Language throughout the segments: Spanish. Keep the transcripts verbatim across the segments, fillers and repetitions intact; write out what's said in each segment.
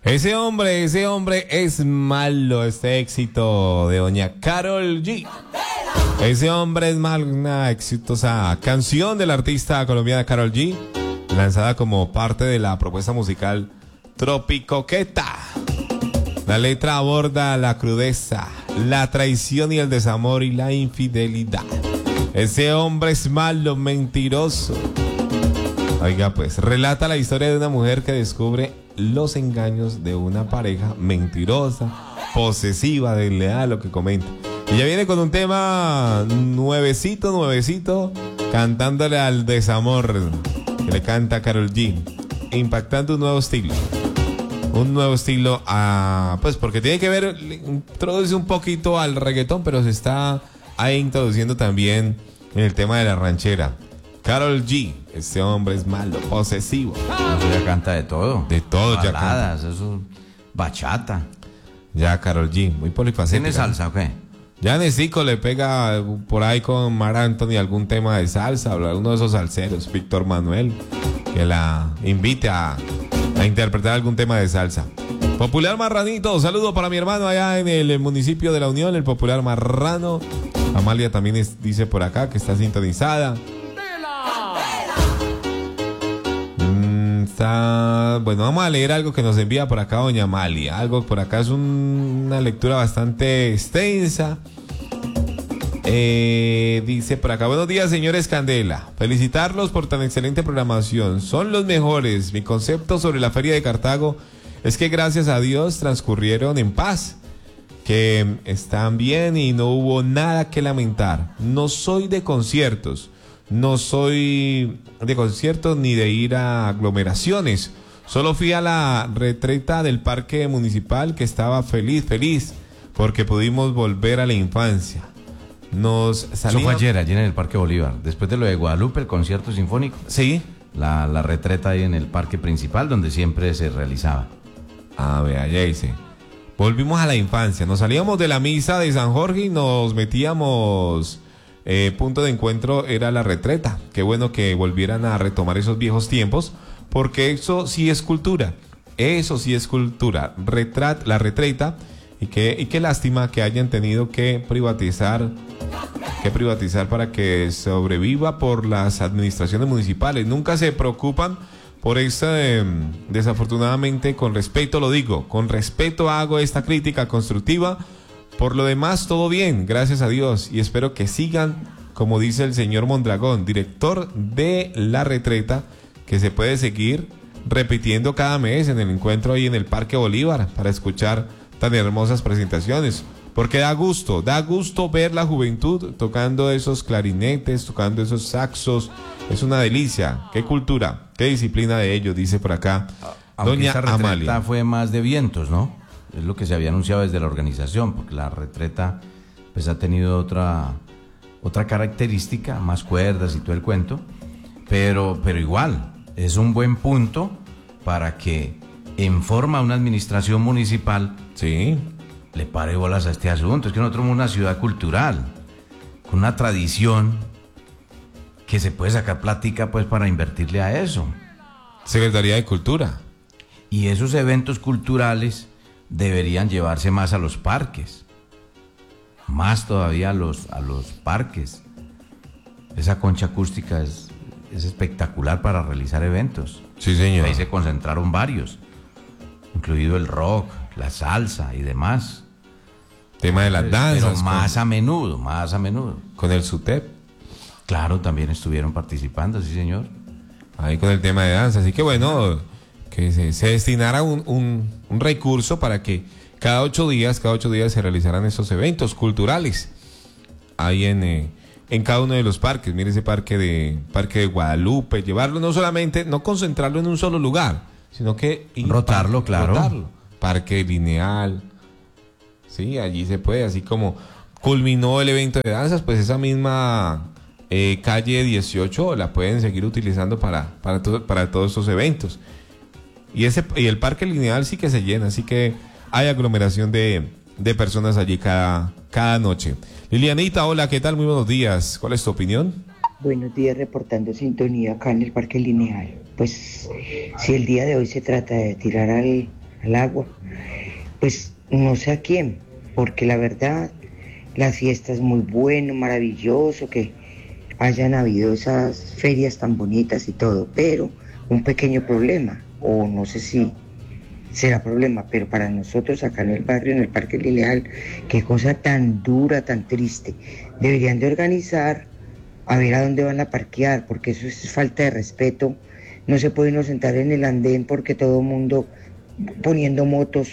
Ese hombre, ese hombre es malo, este éxito de doña Karol G. Ese hombre es malo, una exitosa canción de la artista colombiana Karol G, lanzada como parte de la propuesta musical Tropicoqueta. La letra aborda la crudeza, la traición y el desamor y la infidelidad. Ese hombre es malo, mentiroso. Oiga, pues, relata la historia de una mujer que descubre los engaños de una pareja mentirosa, posesiva, desleal, lo que comenta. Y ya viene con un tema nuevecito, nuevecito, cantándole al desamor, que le canta Karol G, impactando un nuevo estilo. Un nuevo estilo, a, pues porque tiene que ver, introduce un poquito al reggaetón, pero se está ahí introduciendo también en el tema de la ranchera. Karol G, este hombre es malo, posesivo. Eso ya canta de todo. De todo. Baladas, ya canta. Eso, bachata. Ya Karol G, muy polifacética. ¿Tiene salsa o qué? Ya Nesico le pega por ahí con Mar Anthony algún tema de salsa, alguno de esos salseros, Víctor Manuel, que la invite a, a interpretar algún tema de salsa. Popular Marranito, saludo para mi hermano allá en el municipio de La Unión, el Popular Marrano. Amalia también es, dice por acá que está sintonizada. Mm, está, bueno, vamos a leer algo que nos envía por acá doña Amalia. Algo por acá es un, una lectura bastante extensa. Eh, dice por acá: buenos días, señores Candela, felicitarlos por tan excelente programación, son los mejores. Mi concepto sobre la Feria de Cartago es que gracias a Dios transcurrieron en paz, que están bien y no hubo nada que lamentar. No soy de conciertos, no soy de conciertos ni de ir a aglomeraciones, solo fui a la retreta del parque municipal, que estaba feliz, feliz, porque pudimos volver a la infancia. Nos salimos... Eso fue ayer, ayer en el Parque Bolívar. Después de lo de Guadalupe, el concierto sinfónico. Sí. La, la retreta ahí en el parque principal, donde siempre se realizaba. Ah, vea, ya dice. Volvimos a la infancia. Nos salíamos de la misa de San Jorge y nos metíamos... Eh, punto de encuentro era la retreta. Qué bueno que volvieran a retomar esos viejos tiempos, porque eso sí es cultura. Eso sí es cultura. Retrat, la retreta. Y qué, y qué lástima que hayan tenido que privatizar, que privatizar para que sobreviva por las administraciones municipales. Nunca se preocupan por eso, eh, desafortunadamente, con respeto lo digo, con respeto hago esta crítica constructiva. Por lo demás, todo bien, gracias a Dios, y espero que sigan, como dice el señor Mondragón, director de la retreta, que se puede seguir repitiendo cada mes en el encuentro ahí en el Parque Bolívar para escuchar tan hermosas presentaciones, porque da gusto, da gusto ver la juventud tocando esos clarinetes, tocando esos saxos. Es una delicia. Qué cultura, qué disciplina de ellos, dice por acá Aunque doña esta retreta Amalia. Fue más de vientos, ¿no? Es lo que se había anunciado desde la organización, porque la retreta pues ha tenido otra otra característica, más cuerdas y todo el cuento, pero pero igual es un buen punto para que en forma una administración municipal Sí. le pare bolas a este asunto. Es que nosotros somos una ciudad cultural, con una tradición, que se puede sacar plática pues para invertirle a eso. Secretaría de Cultura. Y esos eventos culturales deberían llevarse más a los parques, más todavía a los, a los parques. Esa concha acústica es, es espectacular para realizar eventos. Sí, señor. Ahí se concentraron varios, incluido el rock, la salsa y demás. Tema de las danzas. Pero más con, a menudo, más a menudo. con el SUTEP. Claro, también estuvieron participando, sí señor. Ahí con el tema de danza. Así que bueno, que se, se destinara un, un, un recurso para que cada ocho días, cada ocho días se realizaran esos eventos culturales. Ahí en, eh, en cada uno de los parques. Mire ese parque de, parque de Guadalupe. Llevarlo no solamente, no concentrarlo en un solo lugar, sino que ir Rotarlo, par- claro. rotarlo. Parque Lineal. Sí, allí se puede, así como culminó el evento de danzas, pues esa misma eh, calle dieciocho la pueden seguir utilizando para, para, to- para todos estos eventos. Y ese y el Parque Lineal sí que se llena, así que hay aglomeración de, de personas allí cada, cada noche. Lilianita, hola, ¿qué tal? Muy buenos días. ¿Cuál es tu opinión? Buenos días, reportando sintonía acá en el Parque Lineal. Pues si el día de hoy se trata de tirar al, al agua. Pues no sé a quién, porque la verdad, la fiesta es muy bueno, maravilloso, que hayan habido esas ferias tan bonitas y todo, pero un pequeño problema, o no sé si será problema, pero para nosotros acá en el barrio, en el Parque Lineal, qué cosa tan dura, tan triste. Deberían de organizar a ver a dónde van a parquear, porque eso es falta de respeto. No se puede uno sentar en el andén porque todo el mundo poniendo motos,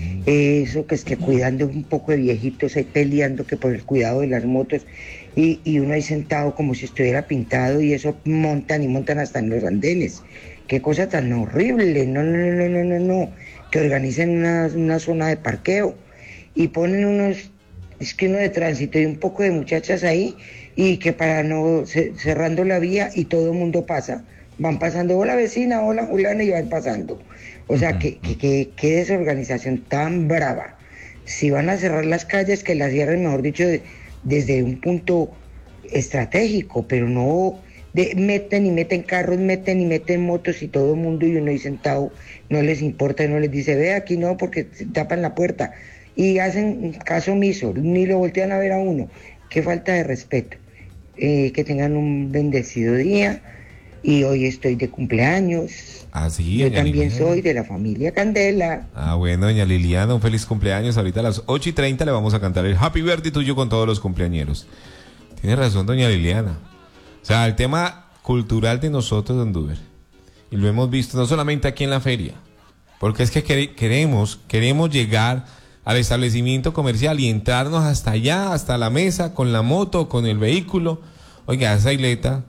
eso que es que cuidando un poco de viejitos ahí peleando que por el cuidado de las motos, y, y uno ahí sentado como si estuviera pintado, y eso montan y montan hasta en los andenes. Qué cosa tan horrible. No, no, no, no, no, no, que organicen una, una zona de parqueo y ponen unos, es que uno de tránsito y un poco de muchachas ahí, y que para no, ce- cerrando la vía y todo el mundo pasa, van pasando, hola vecina, hola Juliana, y van pasando. O sea, que, que, que, qué desorganización tan brava. Si van a cerrar las calles, que las cierren, mejor dicho, de- desde un punto estratégico, pero no de, meten y meten carros, meten y meten motos y todo el mundo, y uno ahí sentado, no les importa, y no les dice, ve aquí no, porque se tapan la puerta, y hacen caso omiso, ni lo voltean a ver a uno. Qué falta de respeto. Eh, que tengan un bendecido día, y hoy estoy de cumpleaños. Ah, sí, Yo doña también Liliana. soy de la familia Candela. Ah, bueno, doña Liliana, un feliz cumpleaños. Ahorita a las ocho y treinta le vamos a cantar el Happy Birthday tuyo con todos los cumpleañeros. Tiene razón, doña Liliana. O sea, el tema cultural de nosotros, don Duber, y lo hemos visto no solamente aquí en la feria, porque es que quere- queremos, queremos llegar al establecimiento comercial y entrarnos hasta allá, hasta la mesa, con la moto, con el vehículo. Oiga, esa isleta,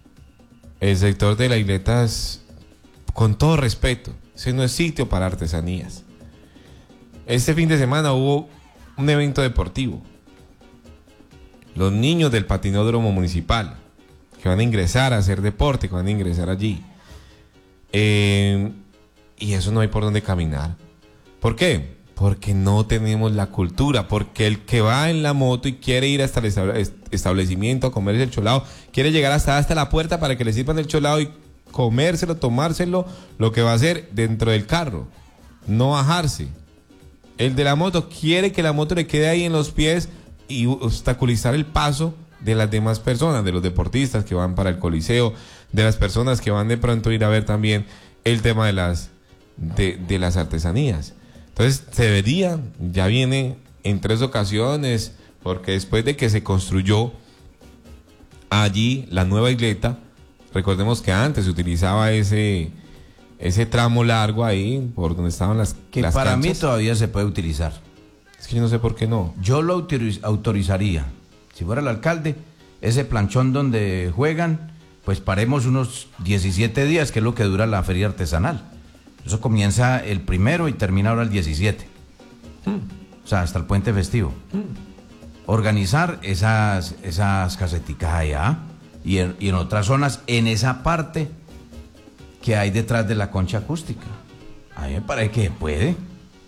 el sector de la isleta es, con todo respeto, ese no es sitio para artesanías. Este fin de semana hubo un evento deportivo. Los niños del patinódromo municipal, que van a ingresar a hacer deporte, que van a ingresar allí. Eh, y eso no hay por dónde caminar. ¿Por qué? Porque no tenemos la cultura, porque el que va en la moto y quiere ir hasta el estable- establecimiento a comerse el cholado, quiere llegar hasta, hasta la puerta para que le sirvan el cholado y comérselo, tomárselo, lo que va a hacer dentro del carro, no bajarse. El de la moto quiere que la moto le quede ahí en los pies y obstaculizar el paso de las demás personas, de los deportistas que van para el coliseo, de las personas que van de pronto a ir a ver también el tema de las, de, de las artesanías. Entonces se debería, ya viene en tres ocasiones, porque después de que se construyó allí la nueva isleta, recordemos que antes se utilizaba ese, ese tramo largo ahí, por donde estaban las, Que las para mí canchas. todavía se puede utilizar. Es que yo no sé por qué no. Yo lo autoriz- autorizaría. Si fuera el alcalde, ese planchón donde juegan, pues paremos unos diecisiete días, que es lo que dura la feria artesanal. Eso comienza el primero y termina ahora el diecisiete. O sea, hasta el puente festivo. Organizar esas, esas caseticas allá y en, y en otras zonas, en esa parte que hay detrás de la concha acústica. A mí me parece que puede.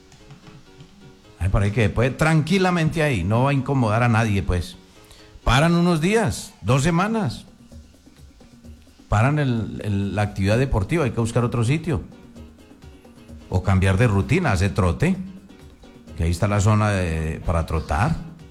A mí me parece que puede tranquilamente ahí. No va a incomodar a nadie, pues. Paran unos días, dos semanas. Paran el- el- la actividad deportiva, hay que buscar otro sitio. O cambiar de rutina, hacer trote. Que ahí está la zona de- para trotar.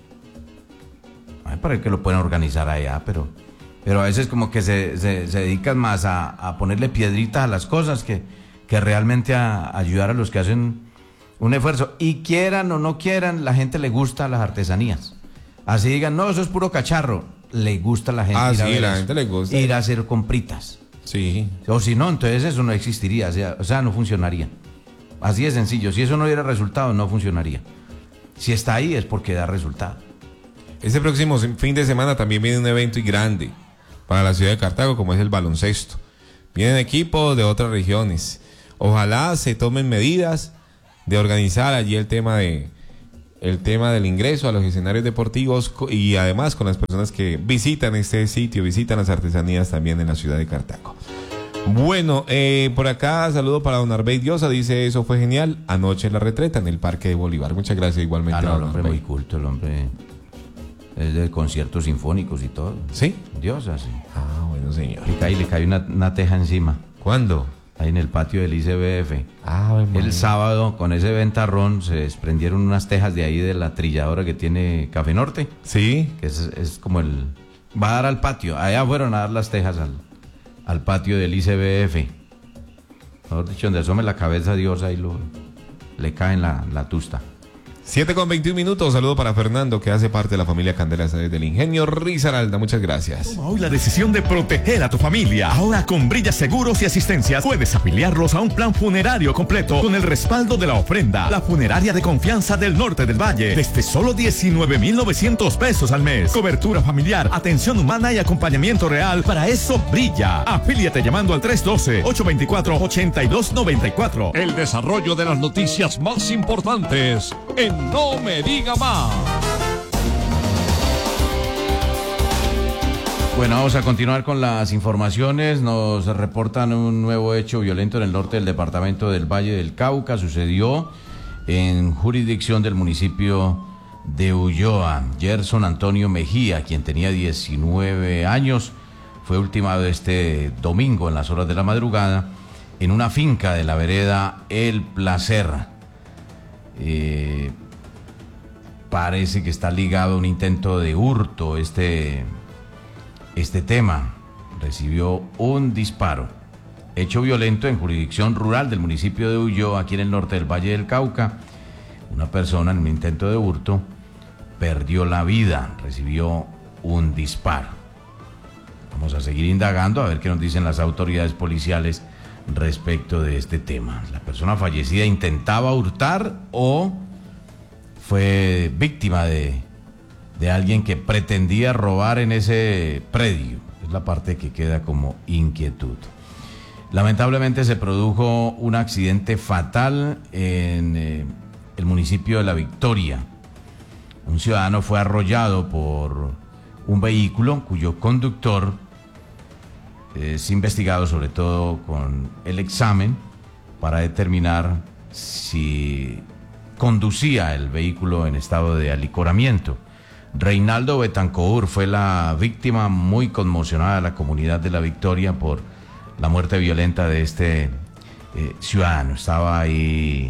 A mí me parece que lo pueden organizar allá, pero, pero a veces como que se, se, se dedican más a, a ponerle piedritas a las cosas que, que realmente a, ayudar a los que hacen un esfuerzo. Y quieran o no quieran, la gente le gusta las artesanías. Así digan, no, eso es puro cacharro. Le gusta a la gente Ah, ir a sí, ver la eso. gente le gusta. Ir a hacer compritas. Sí. O si no, entonces eso no existiría, o sea, o sea, no funcionaría. Así de sencillo, si eso no diera resultado, no funcionaría. Si está ahí es porque da resultado. Este próximo fin de semana también viene un evento y grande para la ciudad de Cartago, como es el baloncesto. Vienen equipos de otras regiones. Ojalá se tomen medidas de organizar allí el tema de el tema del ingreso a los escenarios deportivos co- y además con las personas que visitan este sitio, visitan las artesanías también en la ciudad de Cartago. Bueno, eh, por acá saludo para don Arbey Diosa, dice eso fue genial, anoche en la retreta en el Parque de Bolívar. Muchas gracias igualmente. Ah, no, a el don hombre Arbey. muy culto, el hombre es de conciertos sinfónicos y todo. ¿Sí? Dios así. Ah, bueno señor. Le cae, le cae una, una teja encima. ¿Cuándo? ahí en el patio del I C B F. Ah, el sábado, con ese ventarrón, se desprendieron unas tejas de ahí de la trilladora que tiene Café Norte. Sí. Que es, es como el... Va a dar al patio. Allá fueron a dar las tejas al, al patio del I C B F. Mejor dicho, donde asome la cabeza a Dios, ahí lo, le cae en la, la tusta. siete con veintiún minutos, saludo para Fernando, que hace parte de la familia Candela del Ingenio Risaralda, muchas gracias. Toma hoy la decisión de proteger a tu familia. Ahora con Brilla Seguros y Asistencias puedes afiliarlos a un plan funerario completo con el respaldo de la ofrenda. La funeraria de confianza del norte del valle, desde solo diecinueve mil novecientos pesos al mes. Cobertura familiar, atención humana y acompañamiento real. Para eso brilla. Afíliate llamando al tres uno dos, ocho dos cuatro, ocho dos nueve cuatro. El desarrollo de las noticias más importantes en No Me Diga Más. Bueno, vamos a continuar con las informaciones. Nos reportan un nuevo hecho violento en el norte del departamento del Valle del Cauca. Sucedió en jurisdicción del municipio de Ulloa. Gerson Antonio Mejía, quien tenía diecinueve años, fue ultimado este domingo en las horas de la madrugada en una finca de la vereda El Placer. Eh, parece que está ligado a un intento de hurto este, este tema. Recibió un disparo. Hecho violento en jurisdicción rural del municipio de Ulloa, aquí en el norte del Valle del Cauca. Una persona en un intento de hurto perdió la vida, recibió un disparo. Vamos a seguir indagando a ver qué nos dicen las autoridades policiales respecto de este tema. ¿La persona fallecida intentaba hurtar o fue víctima de, de alguien que pretendía robar en ese predio? Es la parte que queda como inquietud. Lamentablemente se produjo un accidente fatal en eh, el municipio de La Victoria. Un ciudadano fue arrollado por un vehículo cuyo conductor es investigado sobre todo con el examen para determinar si conducía el vehículo en estado de alicoramiento. Reinaldo Betancourt fue la víctima, muy conmocionada de la comunidad de La Victoria por la muerte violenta de este eh, ciudadano. Estaba ahí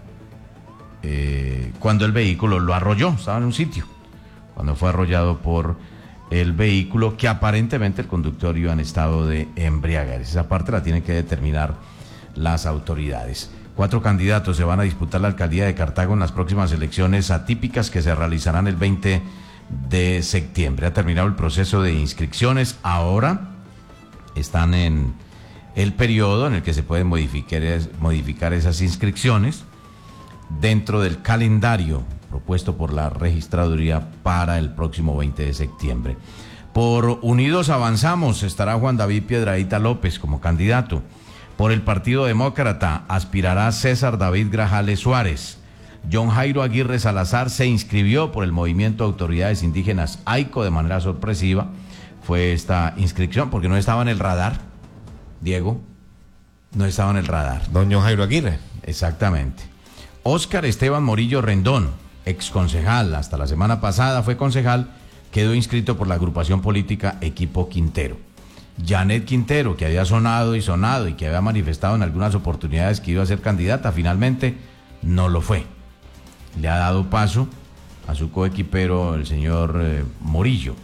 eh, cuando el vehículo lo arrolló, estaba en un sitio, cuando fue arrollado por el vehículo que aparentemente el conductor iba en estado de embriaguez. Esa parte la tienen que determinar las autoridades. Cuatro candidatos se van a disputar la alcaldía de Cartago en las próximas elecciones atípicas que se realizarán el veinte de septiembre. Ha terminado el proceso de inscripciones. Ahora están en el periodo en el que se pueden modificar, modificar esas inscripciones dentro del calendario propuesto por la registraduría para el próximo veinte de septiembre. Por Unidos Avanzamos estará Juan David Piedradita López como candidato. Por el Partido Demócrata aspirará César David Grajales Suárez. John Jairo Aguirre Salazar se inscribió por el Movimiento de Autoridades Indígenas AICO de manera sorpresiva. Fue esta inscripción porque no estaba en el radar, Diego, no estaba en el radar. Don John Jairo Aguirre. Exactamente. Óscar Esteban Morillo Rendón, ex concejal, hasta la semana pasada fue concejal, quedó inscrito por la agrupación política Equipo Quintero. Janet Quintero, que había sonado y sonado y que había manifestado en algunas oportunidades que iba a ser candidata, finalmente no lo fue. Le ha dado paso a su coequipero, el señor eh, Morillo.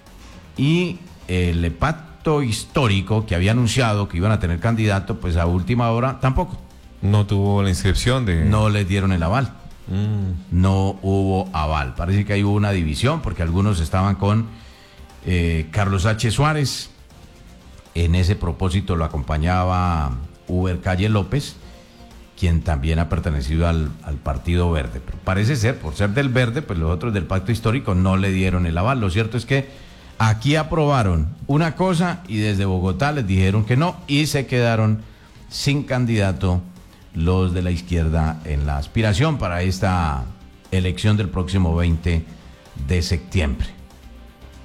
Y el pacto histórico que había anunciado que iban a tener candidato, pues a última hora tampoco. No tuvo la inscripción de... No le dieron el aval. Mm. No hubo aval. Parece que ahí hubo una división porque algunos estaban con eh, Carlos H. Suárez. En ese propósito lo acompañaba Uber Calle López, quien también ha pertenecido al, al Partido Verde. Pero parece ser, por ser del Verde, pues los otros del pacto histórico no le dieron el aval. Lo cierto es que aquí aprobaron una cosa y desde Bogotá les dijeron que no y se quedaron sin candidato los de la izquierda en la aspiración para esta elección del próximo veinte de septiembre.